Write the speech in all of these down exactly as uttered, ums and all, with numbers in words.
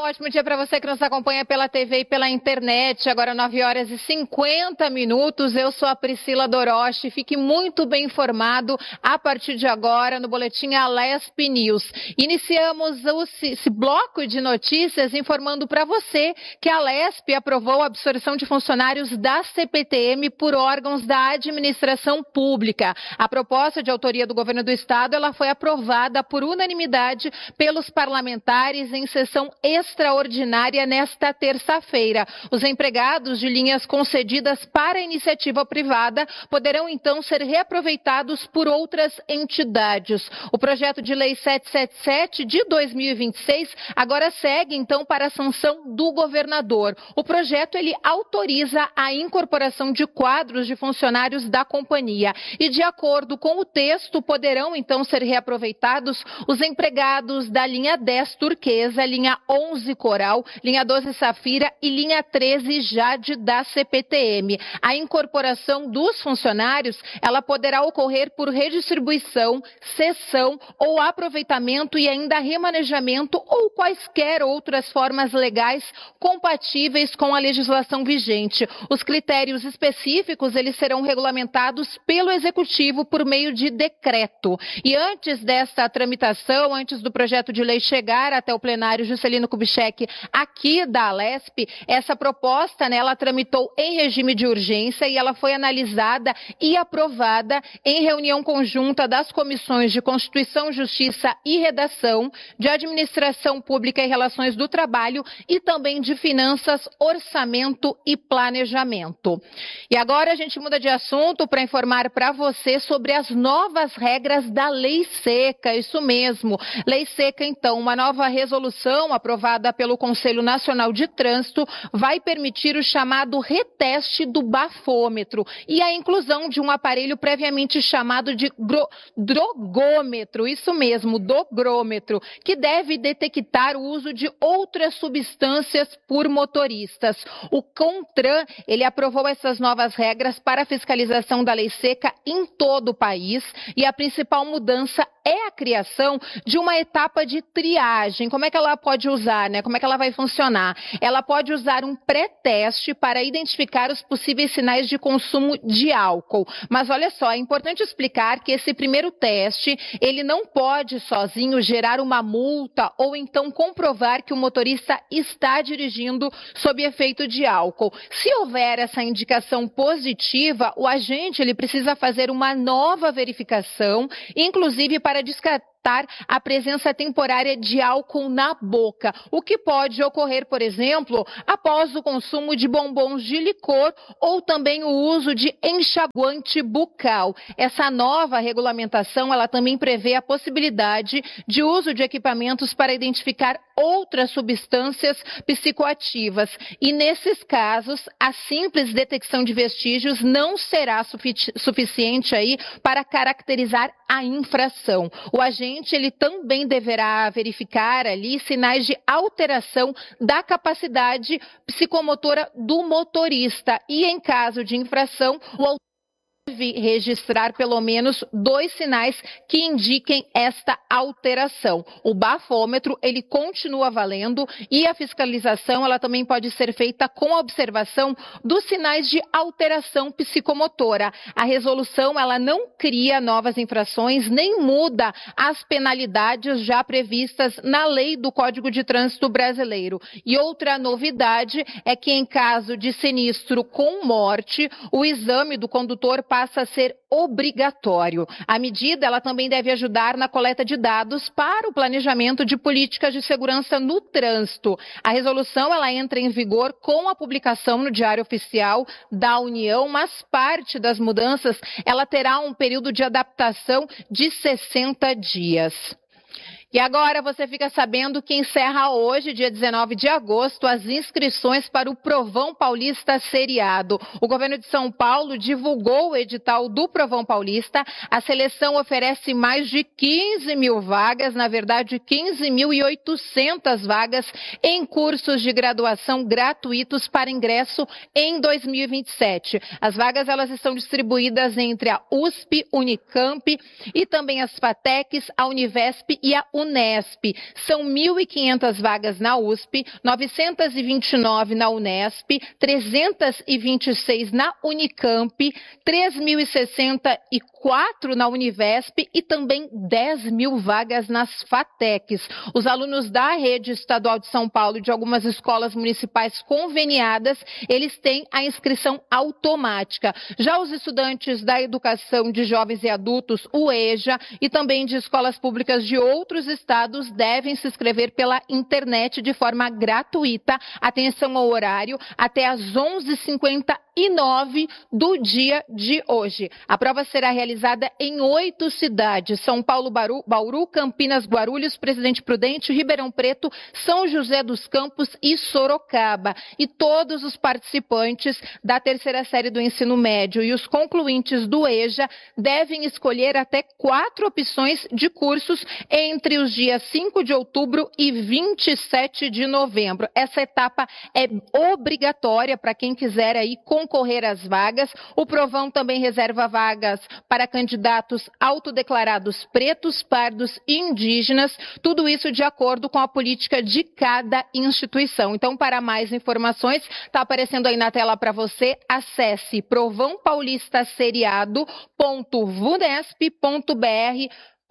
ótimo dia para você que nos acompanha pela T V e pela internet. Agora nove horas e cinquenta minutos. Eu sou a Priscila Doroche. Fique muito bem informado a partir de agora no boletim Alesp News. Iniciamos esse bloco de notícias informando para você que a Alesp aprovou a absorção de funcionários da C P T M por órgãos da administração pública. A proposta de autoria do governo do estado, ela foi aprovada por unanimidade pelos parlamentares em sessão extraordinária nesta terça-feira. Os empregados de linhas concedidas para a iniciativa privada poderão então ser reaproveitados por outras entidades. O projeto de lei setecentos e setenta e sete de dois mil e vinte e seis agora segue então para a sanção do governador. O projeto ele autoriza a incorporação de quadros de funcionários da companhia e, de acordo com o texto, poderão então ser reaproveitados os empregados da linha dez Turquesa, linha onze Coral, linha doze Safira e linha treze Jade da C P T M. A incorporação dos funcionários, ela poderá ocorrer por redistribuição, cessão ou aproveitamento e ainda remanejamento ou quaisquer outras formas legais compatíveis com a legislação vigente. Os critérios específicos, eles serão regulamentados pelo Executivo por meio de decreto. E antes desta tramitação, antes do projeto de lei chegar até o plenário Juscelino Kubitschek aqui da Alesp, essa proposta, né, ela tramitou em regime de urgência e ela foi analisada e aprovada em reunião conjunta das comissões de Constituição, Justiça e Redação, de Administração Pública e Relações do Trabalho e também de Finanças, Orçamento e Planejamento. E agora a gente muda de assunto para informar para você sobre as novas regras da Lei Seca, isso mesmo. Lei Seca, então, uma nova resolução aprovada pelo Conselho Nacional de Trânsito vai permitir o chamado reteste do bafômetro e a inclusão de um aparelho previamente chamado de drogômetro, isso mesmo, dogrômetro, que deve detectar o uso de outras substâncias por motoristas. O CONTRAN, ele aprovou essas novas regras para a fiscalização da Lei Seca em todo o país e a principal mudança é a criação de uma etapa de triagem. Como é que ela pode usar, né? Como é que ela vai funcionar? Ela pode usar um pré-teste para identificar os possíveis sinais de consumo de álcool. Mas olha só, é importante explicar que esse primeiro teste, ele não pode sozinho gerar uma multa ou então comprovar que o motorista está dirigindo sob efeito de álcool. Se houver essa indicação positiva, o agente ele precisa fazer uma nova verificação, inclusive para descartar a presença temporária de álcool na boca, o que pode ocorrer, por exemplo, após o consumo de bombons de licor ou também o uso de enxaguante bucal. Essa nova regulamentação, ela também prevê a possibilidade de uso de equipamentos para identificar outras substâncias psicoativas. E nesses casos, a simples detecção de vestígios não será sufici- suficiente aí para caracterizar a infração. O agente ele também deverá verificar ali sinais de alteração da capacidade psicomotora do motorista e, em caso de infração, o autor deve registrar pelo menos dois sinais que indiquem esta alteração. O bafômetro, ele continua valendo e a fiscalização, ela também pode ser feita com a observação dos sinais de alteração psicomotora. A resolução, ela não cria novas infrações, nem muda as penalidades já previstas na lei do Código de Trânsito Brasileiro. E outra novidade é que, em caso de sinistro com morte, o exame do condutor passa a ser obrigatório. A medida, ela também deve ajudar na coleta de dados para o planejamento de políticas de segurança no trânsito. A resolução, ela entra em vigor com a publicação no Diário Oficial da União, mas parte das mudanças, ela terá um período de adaptação de sessenta dias. E agora você fica sabendo que encerra hoje, dia dezenove de agosto, as inscrições para o Provão Paulista Seriado. O governo de São Paulo divulgou o edital do Provão Paulista. A seleção oferece mais de quinze mil vagas, na verdade quinze mil e oitocentas vagas em cursos de graduação gratuitos para ingresso em dois mil e vinte e sete. As vagas elas estão distribuídas entre a U S P, Unicamp e também as FATECs, a Univesp e a Unesp. São mil e quinhentas vagas na U S P, novecentas e vinte e nove na Unesp, trezentas e vinte e seis na Unicamp, três mil e sessenta e quatro na Univesp e também dez mil vagas nas FATECs. Os alunos da rede estadual de São Paulo e de algumas escolas municipais conveniadas, eles têm a inscrição automática. Já os estudantes da educação de jovens e adultos, o EJA, e também de escolas públicas de outros estados devem se inscrever pela internet de forma gratuita. Atenção ao horário, até às onze e cinquenta e nove do dia de hoje. A prova será realizada em oito cidades: São Paulo, Bauru, Bauru, Campinas, Guarulhos, Presidente Prudente, Ribeirão Preto, São José dos Campos e Sorocaba. E todos os participantes da terceira série do ensino médio e os concluintes do EJA devem escolher até quatro opções de cursos entre os dias cinco de outubro e vinte e sete de novembro. Essa etapa é obrigatória para quem quiser aí concorrer às vagas. O Provão também reserva vagas para candidatos autodeclarados pretos, pardos e indígenas, tudo isso de acordo com a política de cada instituição. Então, para mais informações, está aparecendo aí na tela para você, acesse provão paulista seriado ponto vunesp ponto br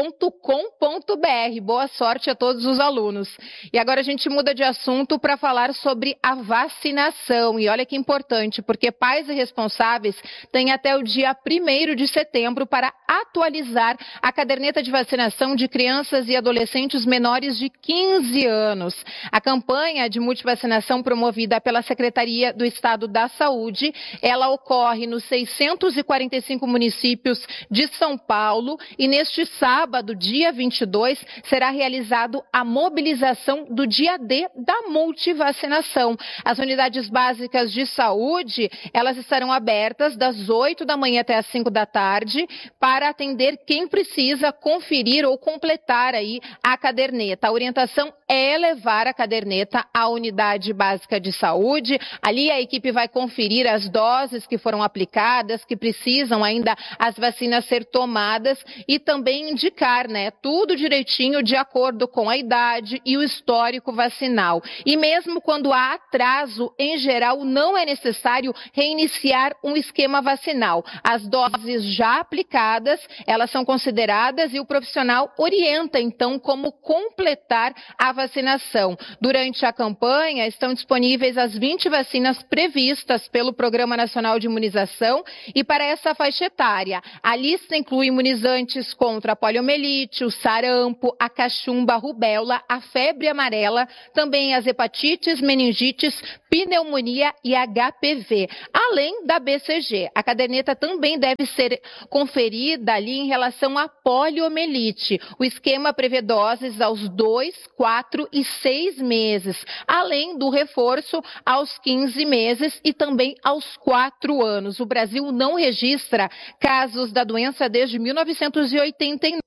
.com.br. Boa sorte a todos os alunos. E agora a gente muda de assunto para falar sobre a vacinação. E olha que importante, porque pais e responsáveis têm até o dia primeiro de setembro para atualizar a caderneta de vacinação de crianças e adolescentes menores de quinze anos. A campanha de multivacinação promovida pela Secretaria do Estado da Saúde, ela ocorre nos seiscentos e quarenta e cinco municípios de São Paulo e neste sábado, Sábado, dia vinte e dois, será realizado a mobilização do dia D da multivacinação. As unidades básicas de saúde, elas estarão abertas das oito da manhã até as cinco da tarde para atender quem precisa conferir ou completar aí a caderneta. A orientação é levar a caderneta à unidade básica de saúde. Ali a equipe vai conferir as doses que foram aplicadas, que precisam ainda as vacinas ser tomadas e também indicar Indicar, né, tudo direitinho de acordo com a idade e o histórico vacinal. E mesmo quando há atraso, em geral, não é necessário reiniciar um esquema vacinal. As doses já aplicadas, elas são consideradas e o profissional orienta, então, como completar a vacinação. Durante a campanha, estão disponíveis as vinte vacinas previstas pelo Programa Nacional de Imunização e para essa faixa etária. A lista inclui imunizantes contra a poliomielite, o sarampo, a cachumba, a rubéola, a febre amarela, também as hepatites, meningites, pneumonia e H P V, além da B C G. A caderneta também deve ser conferida ali em relação à poliomielite. O esquema prevê doses aos dois, quatro e seis meses, além do reforço aos quinze meses e também aos quatro anos. O Brasil não registra casos da doença desde mil novecentos e oitenta e nove.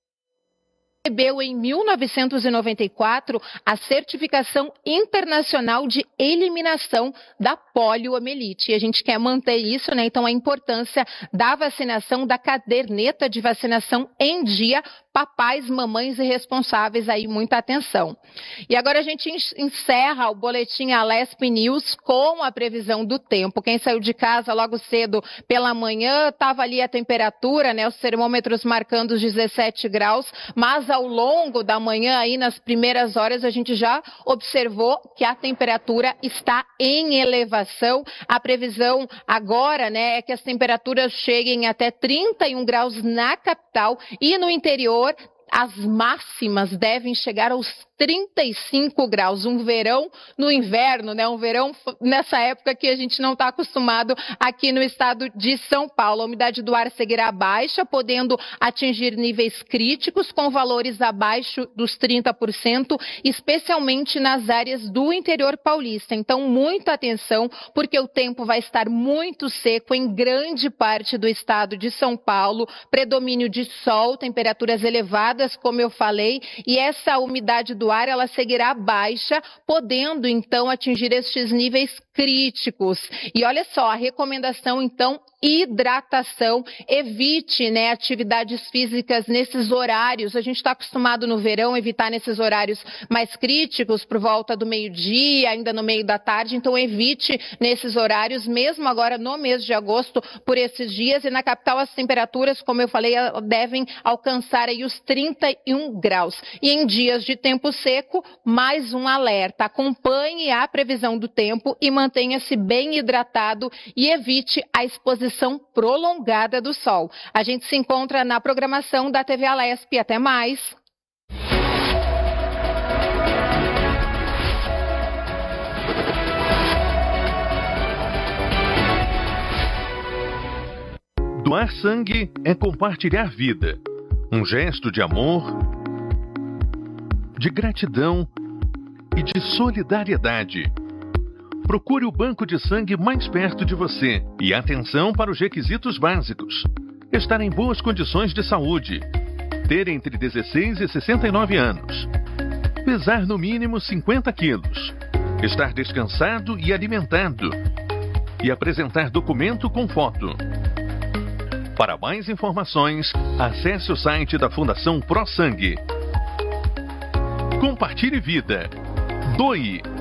Recebeu em mil novecentos e noventa e quatro a certificação internacional de eliminação da poliomielite. E a gente quer manter isso, né? Então a importância da vacinação, da caderneta de vacinação em dia. Papais, mamães e responsáveis aí, muita atenção. E agora a gente encerra o boletim Alesp News com a previsão do tempo. Quem saiu de casa logo cedo pela manhã, estava ali a temperatura, né? Os termômetros marcando os dezessete graus, mas ao longo da manhã, aí nas primeiras horas, a gente já observou que a temperatura está em elevação. A previsão agora, né, é que as temperaturas cheguem até trinta e um graus na capital e no interior. As máximas devem chegar aos trinta e cinco graus, um verão no inverno, né? Um verão nessa época que a gente não está acostumado aqui no estado de São Paulo. A umidade do ar seguirá baixa, podendo atingir níveis críticos com valores abaixo dos trinta por cento, especialmente nas áreas do interior paulista. Então, muita atenção, porque o tempo vai estar muito seco em grande parte do estado de São Paulo, predomínio de sol, temperaturas elevadas nubladas, como eu falei, e essa umidade do ar ela seguirá baixa, podendo então atingir estes níveis críticos. E olha só, a recomendação então, hidratação, evite, né, atividades físicas nesses horários. A gente está acostumado no verão evitar nesses horários mais críticos, por volta do meio-dia, ainda no meio da tarde, então evite nesses horários, mesmo agora no mês de agosto, por esses dias. E na capital as temperaturas, como eu falei, devem alcançar aí os trinta e um graus. E em dias de tempo seco, mais um alerta. Acompanhe a previsão do tempo e mantenha-se bem hidratado e evite a exposição prolongada do sol. A gente se encontra na programação da T V Alesp. Até mais! Doar sangue é compartilhar vida. Um gesto de amor, de gratidão e de solidariedade. Procure o banco de sangue mais perto de você e atenção para os requisitos básicos. Estar em boas condições de saúde. Ter entre dezesseis e sessenta e nove anos. Pesar no mínimo cinquenta quilos. Estar descansado e alimentado. E apresentar documento com foto. Para mais informações, acesse o site da Fundação ProSangue. Compartilhe vida. Doe.